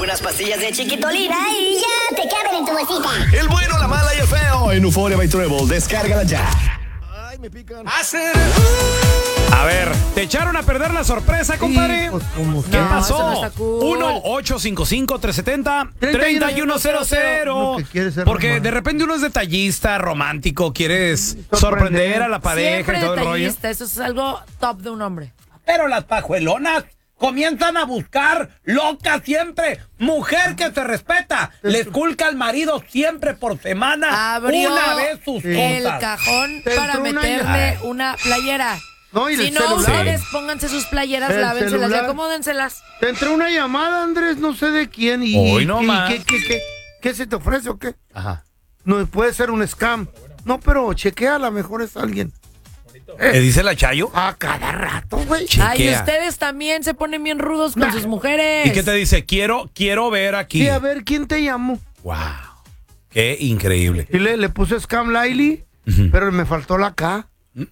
unas pastillas de Chiquitolina y ya te caben en tu bolsita. El bueno, la mala y el feo en Euphoria by Treble. Descárgala ya. Ay, me pican. A ver, ¿te echaron a perder la sorpresa, compadre? Sí, pues, como ¿Qué no, pasó? eso no está cool. 1-855-370-3100. Lo que quiere ser Porque romántico. de repente uno es detallista, romántico, quieres sorprender a la pareja Siempre y todo el rollo. detallista, eso es algo top de un hombre. Pero las pajuelonas comienzan a buscar loca siempre. Mujer que se respeta. Le esculca al marido siempre por semana. Abrió una vez sus el cosas. cajón Te para entró una meterle idea. una playera. No, y Si el no, celular. ustedes pónganse sus playeras, El lávenselas y celular. acomódenselas. Te entró una llamada, Andrés, no sé de quién. Hoy no más. ¿Qué se te ofrece o qué? Ajá. No, puede ser un scam. No, pero chequea, a lo mejor es alguien. ¿Le dice la Chayo? A cada rato, güey. Ay, Chequea. ustedes también se ponen bien rudos con sus mujeres. ¿Y qué te dice? Quiero ver aquí. Sí, a ver, ¿quién te llamó? Wow. Qué increíble. Y le puse scam Laili, pero me faltó la K.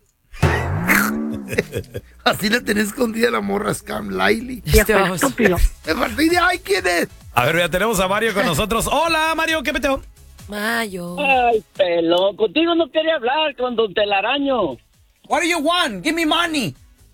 Así le tenés escondida la morra scam Laili. Este vamos. Me faltó y de, ay, ¿quién es? A ver, ya tenemos a Mario con nosotros. Hola, Mario, ¿qué peteo? Mayo. Ay, pelón, contigo no quería hablar con Don Telaraño. What do you want? Give me money.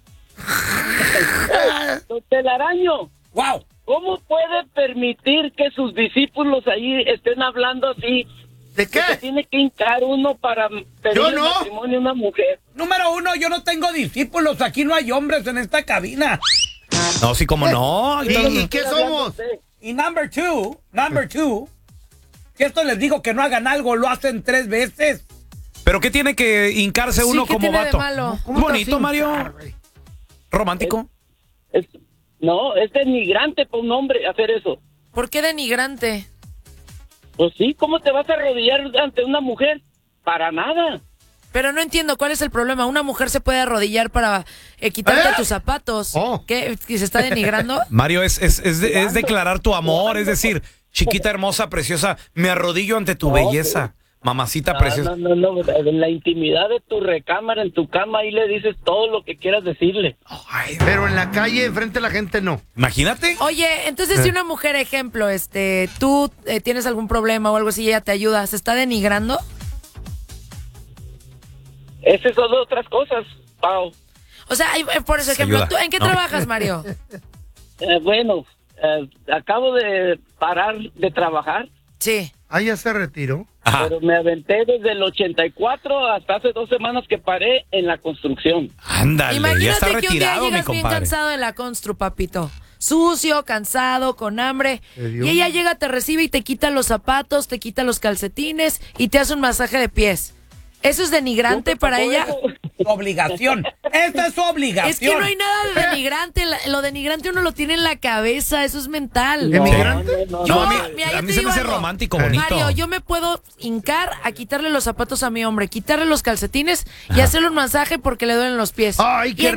Don Telaraño, Wow. ¿cómo puede permitir que sus discípulos ahí estén hablando así? ¿De Que qué? tiene que hincar uno para pedir Yo no. matrimonio a una mujer. Número uno, yo no tengo discípulos. Aquí no hay hombres en esta cabina. No, sí, cómo no. ¿Y qué somos? Y number two, que esto les digo que no hagan algo, lo hacen 3 veces. ¿Pero qué tiene que hincarse uno Sí, ¿qué como tiene de vato? malo? ¿Cómo te Bonito, hacen? Mario. Romántico. No, es denigrante para un hombre hacer eso. ¿Por qué denigrante? Pues sí, ¿cómo te vas a arrodillar ante una mujer? Para nada. Pero no entiendo cuál es el problema. Una mujer se puede arrodillar para quitarte tus zapatos. Oh. ¿Qué? ¿Que se está denigrando? Mario, es declarar tu amor, es decir, chiquita, hermosa, preciosa, me arrodillo ante tu belleza, mamacita preciosa. No, en la intimidad de tu recámara, en tu cama, ahí le dices todo lo que quieras decirle. Ay, Pero en la calle, enfrente de la gente, no. imagínate. Oye, entonces si una mujer, ejemplo, tú tienes algún problema o algo así y ella te ayuda, ¿se está denigrando? Esas son otras cosas, Pau. O sea, por ese Se ejemplo, ayuda, ¿tú en qué ¿no? trabajas, Mario? Bueno, acabo de parar de trabajar, Sí. Ah, ya se retiró. Ajá. pero me aventé desde el 84 hasta hace 2 semanas que paré en la construcción. Ándale, ya está Imagínate que un día retirado, mi llegas bien compadre. cansado de la constru, papito. Sucio, cansado, con hambre. Te dio Y ella llega, te recibe y te quita los zapatos, te quita los calcetines y te hace un masaje de pies. ¿Eso es denigrante para ella? Su obligación. Esta es su obligación. Es que no hay nada de denigrante. Lo denigrante uno lo tiene en la cabeza. Eso es mental. ¿De migrante? No, Yo, No, a mí, mira, yo a mí te se digo me hace algo. romántico, bonito. Mario, yo me puedo hincar a quitarle los zapatos a mi hombre, quitarle los calcetines y hacerle un masaje porque le duelen los pies. Ay, y qué en